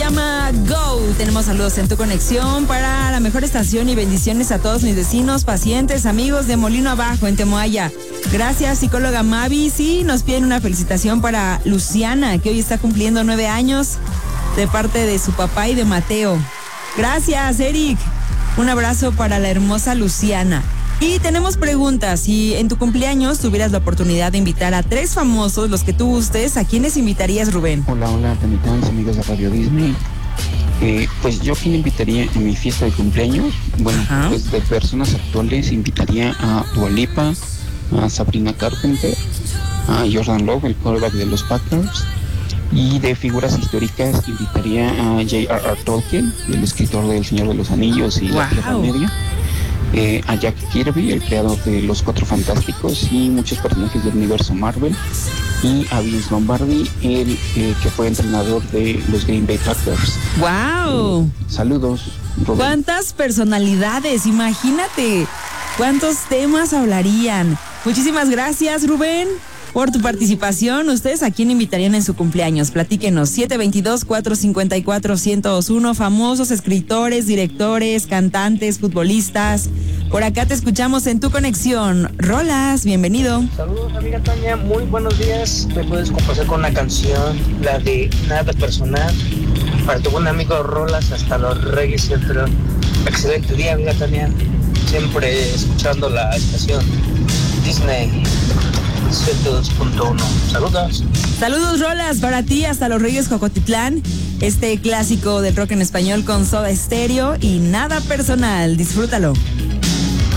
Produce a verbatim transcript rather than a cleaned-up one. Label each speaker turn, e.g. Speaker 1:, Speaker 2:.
Speaker 1: llama Go. Tenemos saludos en tu conexión para la mejor estación y bendiciones a todos mis vecinos, pacientes, amigos de Molino Abajo en Temoaya. Gracias, psicóloga Mavi. Sí, nos piden una felicitación para Luciana, que hoy está cumpliendo nueve años, de parte de su papá y de Mateo. Gracias, Eric. Un abrazo para la hermosa Luciana. Y tenemos preguntas. Si en tu cumpleaños tuvieras la oportunidad de invitar a tres famosos, los que tú gustes, ¿a quiénes invitarías, Rubén?
Speaker 2: Hola, hola, Tanitans, amigos de Radio Disney. Eh, pues yo, ¿quién invitaría en mi fiesta de cumpleaños? Bueno, Ajá. pues de personas actuales invitaría a Dua Lipa, a Sabrina Carpenter, a Jordan Love, el quarterback de los Packers. Y de figuras históricas invitaría a J R R Tolkien, el escritor del Señor de los Anillos y wow. la Tierra Media. Eh, a Jack Kirby, el creador de Los Cuatro Fantásticos y muchos personajes del universo Marvel, y a Vince Lombardi, el eh, que fue entrenador de los Green Bay Packers.
Speaker 1: ¡Wow!
Speaker 2: Eh, saludos, Rubén.
Speaker 1: ¿Cuántas personalidades? Imagínate, ¿cuántos temas hablarían? Muchísimas gracias, Rubén, por tu participación. ¿Ustedes a quién invitarían en su cumpleaños? Platíquenos. siete dos dos, cuatro cinco cuatro, uno cero dos uno. Famosos, escritores, directores, cantantes, futbolistas. Por acá te escuchamos en tu conexión. Rolas, bienvenido.
Speaker 3: Saludos, amiga Tania. Muy buenos días. Me puedes complacer con una canción, la de Nada Personal. Para tu buen amigo Rolas, hasta los Reyes Centro. Excelente día, amiga Tania. Siempre escuchando la estación Disney ciento dos punto uno. Saludos.
Speaker 1: Saludos, Rolas, para ti hasta Los Reyes Jocotitlán. Este clásico del rock en español con Soda Stereo y Nada Personal. Disfrútalo.